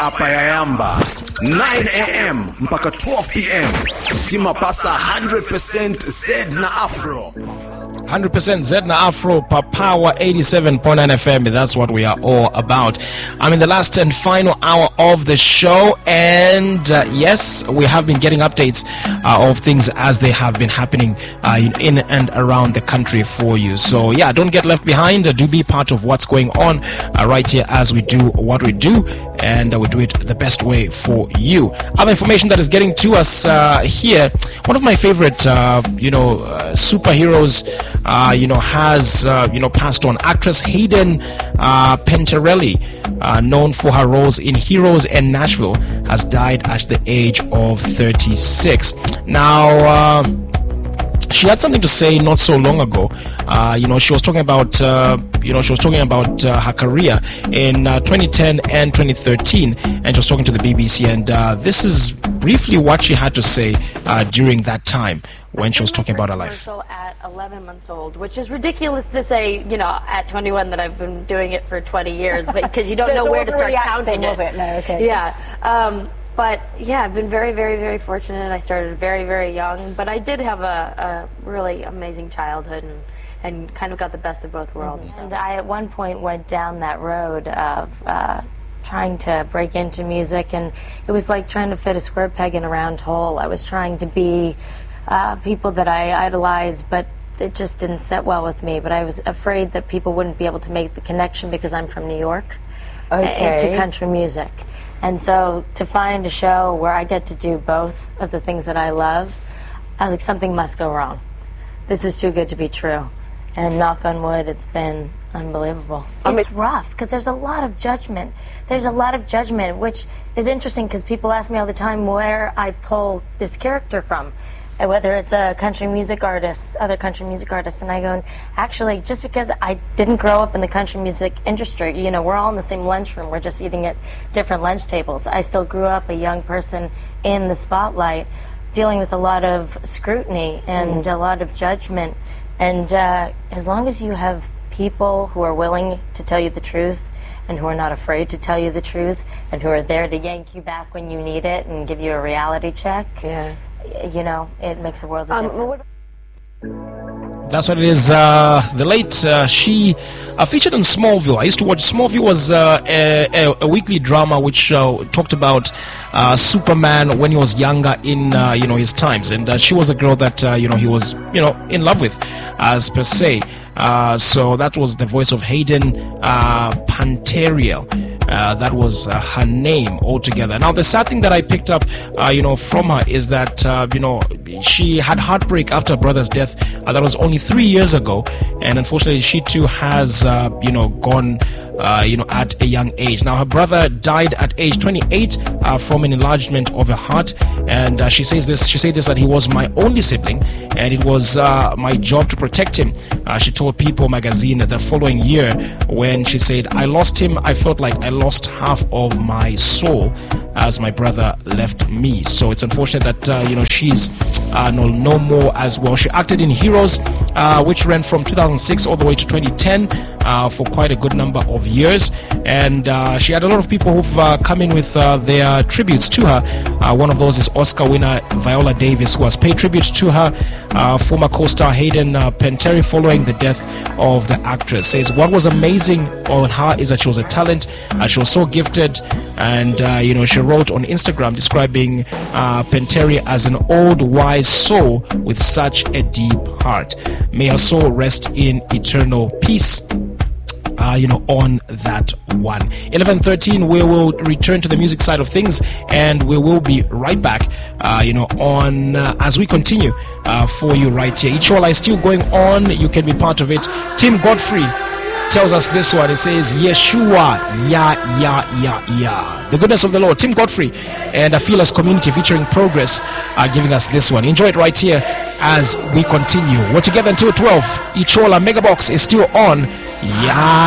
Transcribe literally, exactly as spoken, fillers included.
apa yayamba nine a m mpaka twelve p m Timapasa one hundred percent Z na Afro. one hundred percent Z na Afro per Power eighty-seven point nine F M. That's what we are all about. I'm in the last and final hour of the show, and uh, yes, we have been getting updates uh, of things as they have been happening uh, in, in and around the country for you. So yeah, don't get left behind. Uh, do be part of what's going on uh, right here as we do what we do, and uh, we do it the best way for you. Other information that is getting to us uh, here. One of my favorite, uh, you know, uh, superheroes. Uh, you know, has, uh, you know, passed on. Actress Hayden uh, Panettiere, uh, known for her roles in Heroes and Nashville, has died at the age of thirty-six. Now, uh, she had something to say not so long ago. Uh, you know, she was talking about, uh, you know, she was talking about uh, her career in uh, twenty ten and twenty thirteen, and she was talking to the B B C, and uh, this is briefly what she had to say uh, during that time when she was talking about her life. At eleven months old, which is ridiculous to say, you know, at twenty-one that I've been doing it for twenty years, but because you don't so know so where to start really counting acting, was it? No, okay. Yeah. Um, but yeah, I've been very, very, very fortunate. I started very, very young, but I did have a, a really amazing childhood and, and kind of got the best of both worlds. Mm-hmm. And I at one point went down that road of uh, trying to break into music, and it was like trying to fit a square peg in a round hole. I was trying to be uh, people that I idolized, but it just didn't sit well with me. But I was afraid that people wouldn't be able to make the connection because I'm from New York okay. into country music. And so to find a show where I get to do both of the things that I love, I was like, something must go wrong. This is too good to be true. And knock on wood, it's been unbelievable. It's rough because there's a lot of judgment. There's a lot of judgment, which is interesting because people ask me all the time where I pull this character from, and whether it's a country music artist, other country music artists, and I go, actually, just because I didn't grow up in the country music industry, you know, we're all in the same lunchroom, we're just eating at different lunch tables. I still grew up a young person in the spotlight, dealing with a lot of scrutiny and mm. a lot of judgment. And uh, as long as you have people who are willing to tell you the truth and who are not afraid to tell you the truth and who are there to yank you back when you need it and give you a reality check, yeah. you know, it makes a world of difference. Um, That's what it is. Uh, the late, uh, she uh, featured in Smallville. I used to watch Smallville. Was uh, a, a, a weekly drama which uh, talked about uh, Superman when he was younger in uh, you know his times, and uh, she was a girl that uh, you know he was you know in love with, as per se. Uh, so that was the voice of Hayden uh, Panettiere. Uh, that was uh, her name altogether. Now, the sad thing that I picked up, uh, you know, from her is that, uh, you know, she had heartbreak after her brother's death. Uh, that was only three years ago, and unfortunately, she too has, uh, you know, gone, uh, you know, at a young age. Now, her brother died at age twenty-eight uh, from an enlargement of her heart, and uh, she says this. She said this that he was my only sibling, and it was uh, my job to protect him. Uh, she told People magazine the following year when she said, "I lost him. I felt like I lost half of my soul as my brother left me." So it's unfortunate that uh, you know she's uh, no, no more as well. She acted in Heroes, uh, which ran from two thousand six all the way to twenty ten uh, for quite a good number of years, and uh, she had a lot of people who've uh, come in with uh, their tributes to her. Uh, one of those is Oscar winner Viola Davis, who has paid tribute to her uh, former co-star Hayden uh, Panettiere following the death of the actress. Says what was amazing on her is that she was a talent. Uh, she was so gifted, and uh, you know she wrote on Instagram describing uh, Panettiere as an old wise soul with such a deep heart. May her soul rest in eternal peace. Uh, you know, on that one. eleven thirteen, we will return to the music side of things, and we will be right back, uh, you know, on uh, as we continue uh, for you right here. Ichola is still going on. You can be part of it. Tim Godfrey tells us this one. It says, Yeshua, ya, ya, ya, ya. The goodness of the Lord. Tim Godfrey and a Fearless Community featuring Progress are giving us this one. Enjoy it right here as we continue. We're together until twelve. Ichola Megabox is still on. Yeah.